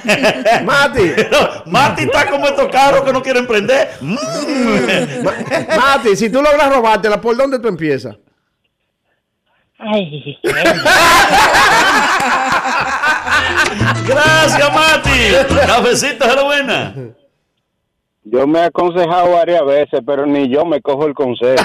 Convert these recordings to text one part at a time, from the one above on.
Mati. Mati está como estos carros que no quieren prender. Mati, si tú logras robártela, ¿por dónde tú empiezas? Ay, Gracias, Mati. Cafecito de la buena. Yo me he aconsejado varias veces, pero ni yo me cojo el consejo.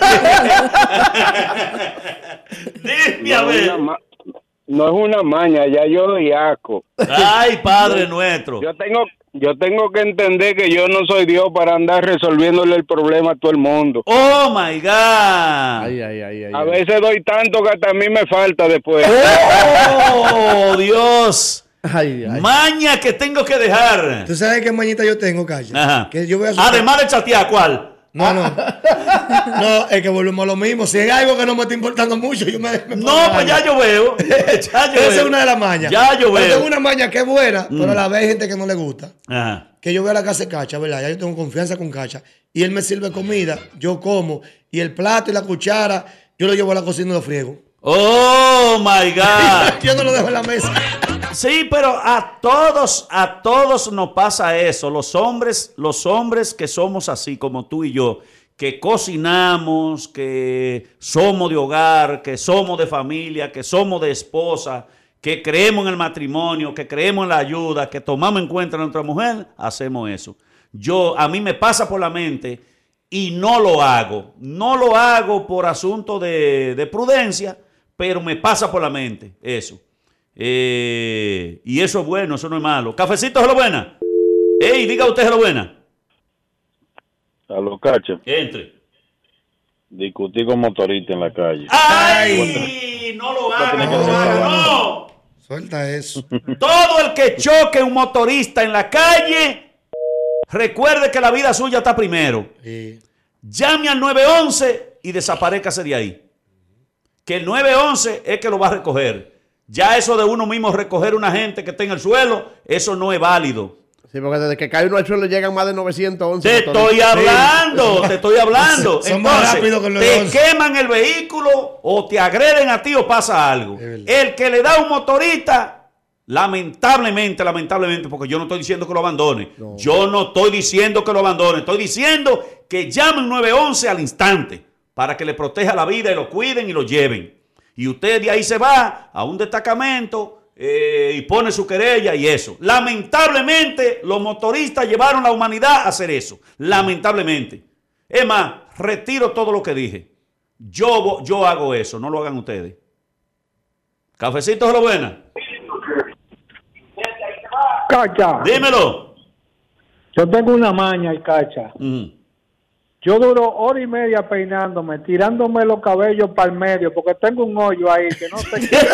Dime a ver. No es una maña, ya yo doy asco. Ay, Padre nuestro. Yo tengo que entender que yo no soy Dios para andar resolviéndole el problema a todo el mundo. Oh, my God. A veces doy tanto que hasta a mí me falta después. Oh, Dios. Maña que tengo que dejar. ¿Tú sabes qué mañita yo tengo, Cacha? Ajá. Que yo voy a Además de chatear, ¿cuál? No, es que volvemos a lo mismo. Si es algo que no me está importando mucho, yo me no, pues ya yo veo. Esa es una de las mañas. Ya yo veo. Esa es una maña que es buena, pero a la vez hay gente que no le gusta. Ajá. Que yo voy a la casa de Cacha, ¿verdad? Ya yo tengo confianza con Cacha. Y él me sirve comida, yo como. Y el plato y la cuchara, yo lo llevo a la cocina y lo friego. Oh, my God. Yo no lo dejo en la mesa. Sí, pero a todos nos pasa eso. Los hombres que somos así como tú y yo, que cocinamos, que somos de hogar, que somos de familia, que somos de esposa, que creemos en el matrimonio, que creemos en la ayuda, que tomamos en cuenta a nuestra mujer, hacemos eso. A mí me pasa por la mente y no lo hago. No lo hago por asunto de prudencia, pero me pasa por la mente eso. Y eso es bueno, eso no es malo. Cafecito es lo buena. Ey, diga usted es lo buena. A los Cacha. Entre. Discutí con motorista en la calle. ¡Ay! No lo haga, no lo haga, no. Suelta eso. Todo el que choque un motorista en la calle, recuerde que la vida suya está primero. Sí. Llame al 911 y desaparécase de ahí. Que el 911 es que lo va a recoger. Ya eso de uno mismo recoger una gente que está en el suelo, eso no es válido. Sí, porque desde que cae uno al suelo llegan más de 911. Te estoy hablando. Son más rápidos que los te queman el vehículo o te agreden a ti o pasa algo. El que le da a un motorista, lamentablemente, porque yo no estoy diciendo que lo abandone. No. Yo no estoy diciendo que lo abandone. Estoy diciendo que llamen 911 al instante para que le proteja la vida y lo cuiden y lo lleven. Y usted de ahí se va a un destacamento y pone su querella y eso. Lamentablemente, los motoristas llevaron a la humanidad a hacer eso. Lamentablemente. Es más, retiro todo lo que dije. Yo hago eso, no lo hagan ustedes. Cafecito es lo buena. Cacha. Dímelo. Yo tengo una maña, el Cacha. Yo duro hora y media peinándome, tirándome los cabellos para el medio, porque tengo un hoyo ahí que no sé qué.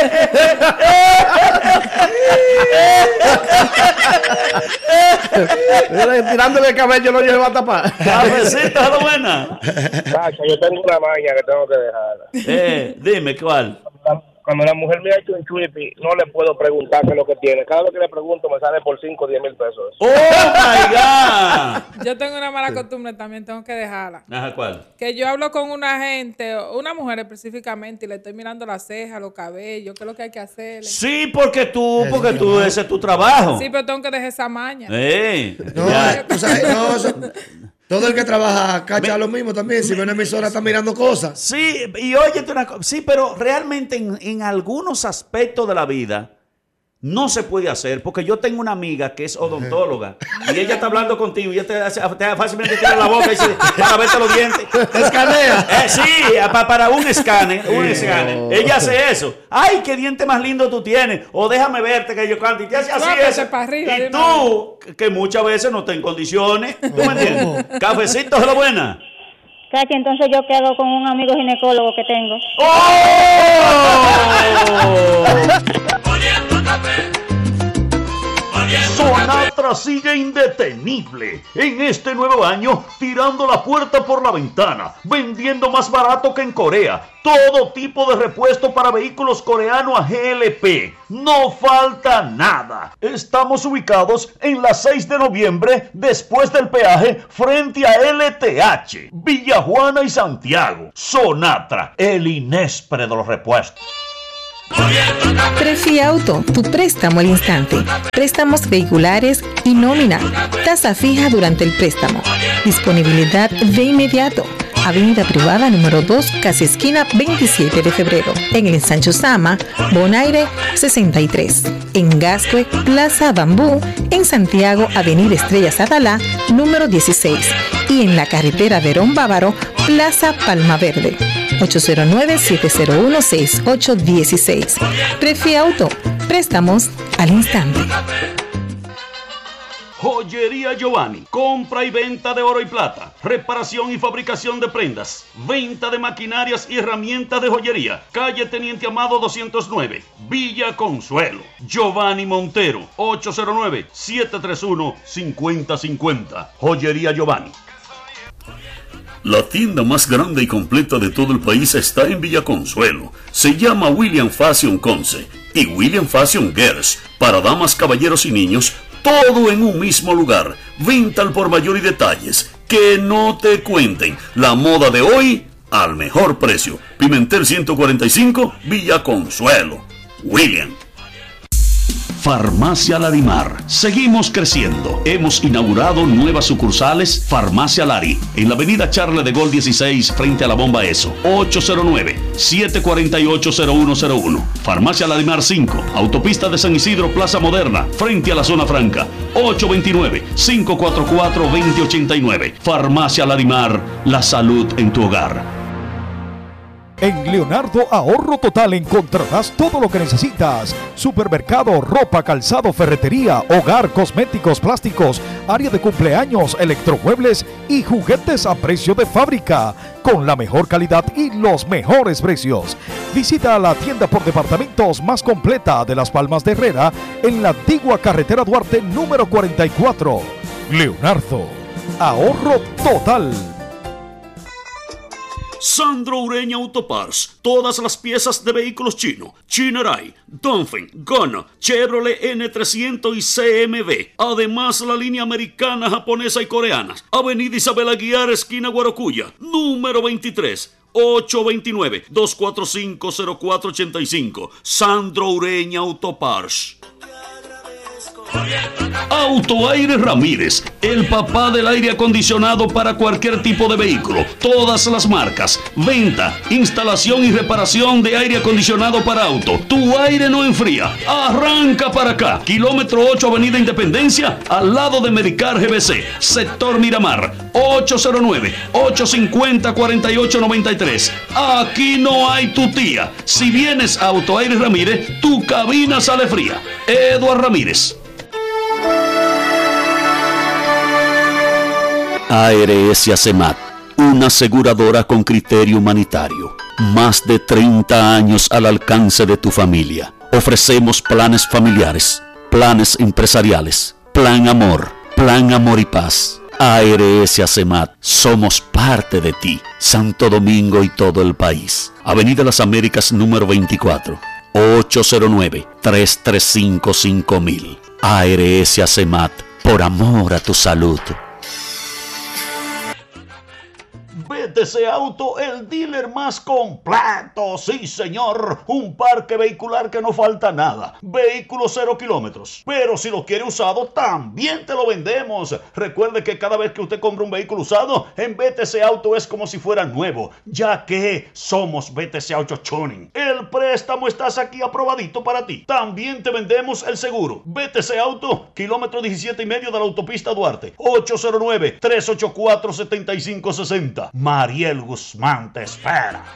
Tirándole el cabello, no lleva a tapar. Cafecita, lo buena. Cacha, yo tengo una maña que tengo que dejar. Dime, ¿cuál? Cuando la mujer me ha hecho un chuipi, no le puedo preguntar qué es lo que tiene. Cada vez que le pregunto me sale por 5 o 10 mil pesos. ¡Oh, my God! Yo tengo una mala costumbre, también tengo que dejarla. Ajá, ¿cuál? Que yo hablo con una gente, una mujer específicamente, y le estoy mirando las cejas, los cabellos, qué es lo que hay que hacer. Sí, porque tú, ese es tu trabajo. Sí, pero tengo que dejar esa maña. Todo el que trabaja cacha lo mismo también. Si ve una emisora está mirando cosas. Sí, y óyete una cosa. Sí, pero realmente en algunos aspectos de la vida no se puede hacer. Porque yo tengo una amiga que es odontóloga y ella está hablando contigo y ella te fácilmente tira la boca y dice, para verte los dientes. ¿Te escanea? Sí, para un escáner. Ella hace eso. Ay, qué diente más lindo tú tienes. O déjame verte que yo canto. Y te hace así eso. Para arriba, y tú, que muchas veces no estás en condiciones. ¿Tú me entiendes? Cafecito es lo buena. Cacha, entonces yo quedo con un amigo ginecólogo que tengo. Sonatra sigue indetenible en este nuevo año, tirando la puerta por la ventana, vendiendo más barato que en Corea, todo tipo de repuesto para vehículos coreanos a GLP, no falta nada. Estamos ubicados en la 6 de noviembre, después del peaje, frente a LTH, Villajuana y Santiago. Sonatra, el Inespre de los repuestos. Prefi Auto, tu préstamo al instante. Préstamos vehiculares y nómina. Tasa fija durante el préstamo. Disponibilidad de inmediato. Avenida Privada número 2, casi esquina 27 de febrero. En el Ensancho Sama, Bonaire 63. En Gascue, Plaza Bambú. En Santiago, Avenida Estrellas Adalá, número 16. Y en la carretera Verón Bávaro, Plaza Palma Verde. 809-701-6816. Prefi Auto, préstamos al instante. Joyería Giovanni, compra y venta de oro y plata, reparación y fabricación de prendas, venta de maquinarias y herramientas de joyería. Calle Teniente Amado 209, Villa Consuelo. Giovanni Montero, 809-731-5050. Joyería Giovanni. La tienda más grande y completa de todo el país está en Villa Consuelo. Se llama William Fashion Conce y William Fashion Girls, para damas, caballeros y niños, todo en un mismo lugar. Venta al por mayor y detalles. Que no te cuenten. La moda de hoy al mejor precio. Pimentel 145, Villa Consuelo. William. Farmacia Larimar. Seguimos creciendo. Hemos inaugurado nuevas sucursales. Farmacia Lari, en la avenida Charles de Gaulle 16, frente a la bomba ESO. 809-748-0101. Farmacia Larimar 5, autopista de San Isidro, Plaza Moderna, frente a la zona franca. 829-544-2089. Farmacia Larimar, la salud en tu hogar. En Leonardo Ahorro Total encontrarás todo lo que necesitas. Supermercado, ropa, calzado, ferretería, hogar, cosméticos, plásticos, área de cumpleaños, electromuebles y juguetes a precio de fábrica, con la mejor calidad y los mejores precios. Visita la tienda por departamentos más completa de Las Palmas de Herrera en la antigua carretera Duarte número 44. Leonardo Ahorro Total. Sandro Ureña Autoparts, todas las piezas de vehículos chino, Chinerai, Dongfeng, Ghana, Chevrolet N300 y CMB. Además, la línea americana, japonesa y coreana. Avenida Isabel Aguiar, esquina Guarocuya, número 23. 829-245-0485. Sandro Ureña Autoparts. Autoaire Ramírez, el papá del aire acondicionado para cualquier tipo de vehículo, todas las marcas, venta, instalación y reparación de aire acondicionado para auto. Tu aire no enfría, arranca para acá, kilómetro 8 Avenida Independencia, al lado de Medicar GBC, sector Miramar, 809-850-4893. Aquí no hay tu tía. Si vienes a Autoaire Ramírez, tu cabina sale fría. Eduard Ramírez. ARS Acemat, una aseguradora con criterio humanitario. Más de 30 años al alcance de tu familia. Ofrecemos planes familiares, planes empresariales, plan amor y paz. ARS Acemat, somos parte de ti. Santo Domingo y todo el país. Avenida Las Américas número 24, 809-335-5000. ARS Acemat, por amor a tu salud. BTC Auto, el dealer más completo, sí señor, un parque vehicular que no falta nada, vehículos 0 kilómetros, pero si lo quiere usado también te lo vendemos. Recuerde que cada vez que usted compra un vehículo usado en BTC Auto es como si fuera nuevo, ya que somos BTC Auto Tuning. El préstamo estás aquí aprobadito para ti. También te vendemos el seguro. BTC Auto, kilómetro 17,5 de la autopista Duarte, 809-384-7560. Mariel Guzmán te espera.